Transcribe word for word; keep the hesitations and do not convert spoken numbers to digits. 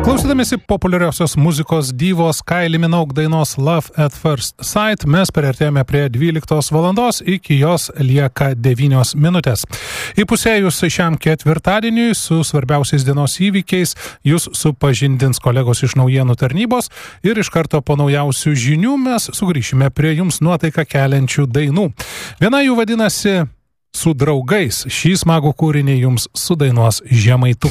Klausydamėsi populiariosios muzikos divos Kylie Minogue dainos Love at First Sight, mes priartėjome prie dvyliktos valandos, iki jos lieka devynios minutės. Įpusėjus šiam ketvirtadieniui su svarbiausiais dienos įvykiais jūs supažindins kolegos iš naujienų tarnybos ir iš karto po naujausių žinių mes sugrįšime prie jums nuotaiką keliančių dainų. Viena jų vadinasi Su draugais. Šį smagų kūrinį jums sudainuos Žemaitukų.